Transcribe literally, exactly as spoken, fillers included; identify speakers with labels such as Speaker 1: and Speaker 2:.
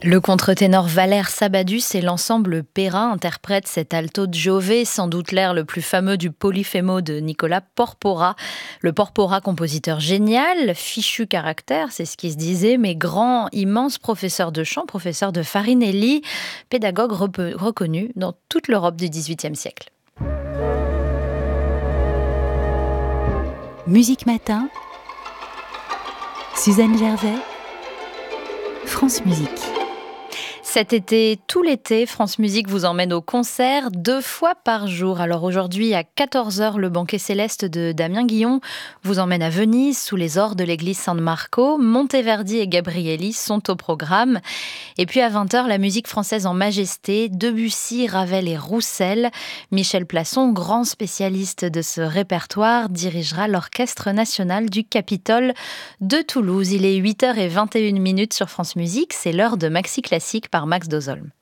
Speaker 1: Le contre-ténor Valère Sabadus et l'ensemble Perrin interprètent cet alto de Giove, sans doute l'air le plus fameux du Polifemo de Nicolas Porpora. Le Porpora, compositeur génial, fichu caractère, c'est ce qui se disait, mais grand, immense professeur de chant, professeur de Farinelli, pédagogue rep- reconnu dans toute l'Europe du dix-huitième siècle.
Speaker 2: Musique Matin, Suzanne Jersey, France Musique.
Speaker 1: Cet été, tout l'été, France Musique vous emmène au concert deux fois par jour. Alors aujourd'hui, à quatorze heures, le banquet céleste de Damien Guillon vous emmène à Venise, sous les ors de l'église San Marco. Monteverdi et Gabrieli sont au programme. Et puis à vingt heures, la musique française en majesté, Debussy, Ravel et Roussel. Michel Plasson, grand spécialiste de ce répertoire, dirigera l'Orchestre national du Capitole de Toulouse. Il est huit heures vingt et une sur France Musique, c'est l'heure de Maxi Classique par Max Dozolm.